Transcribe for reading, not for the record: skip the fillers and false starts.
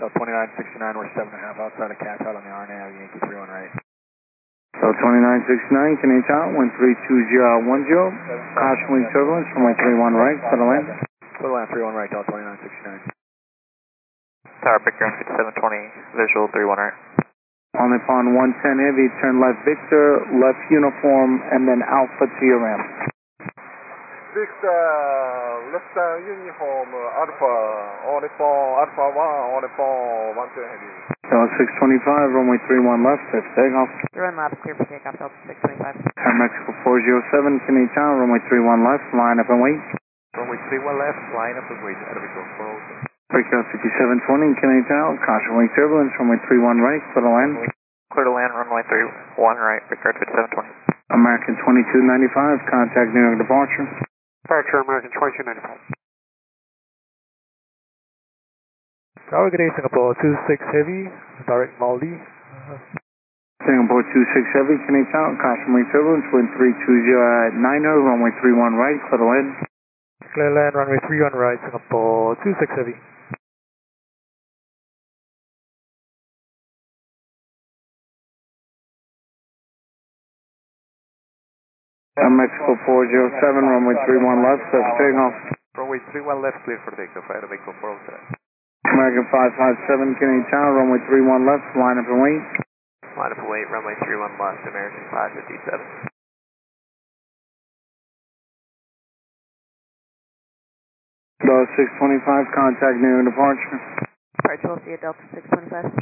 Delta 2969, we're 7.5 outside of Cat out on the RNA, Yankee 31 right. So 2969, Canadian Tower, 13210, caution wing turbulence, runway 31 right, clear to land. Clear to land 31 right, Delta 2969. Tower Victor 5720, visual 31 right. On the pond 110 heavy, turn left Victor, left uniform, and then Alpha to your ramp. Victor, left uniform, Alpha, on the phone, Alpha 1, on the phone, 110 heavy. So 625, runway 31 left, clear for takeoff. Run lab, clear for takeoff, Delta 625. Air Mexico 407, Canadian Tower, runway 31 left, line up and wait. Runway 31 left, line up and wait, out of Victor 407. Breakout 5720, Canadian Tower, caution wing turbulence, runway 31 right, clear to land. Clear to land, runway 31 right, Victor 5720. American 2295, contact New York departure. Departure American 2295. Tower, good day, Singapore 26 heavy, direct Maldi. Singapore 26 heavy, Canadian Tower, caution wing turbulence, wind 320 at 90, runway 31 right, clear to land. Clear land, runway 31 right, Singapore 26 heavy. Mexico 407, runway 31 left, clear for takeoff. Runway 31 left, clear for takeoff, out of Victor 407. American 557, Canadian Tower, runway 31 left, line up and wait. Line up and wait, runway 31 left, American 557. Delta 625, contact New York departure. Departure, we'll see you, Delta 625.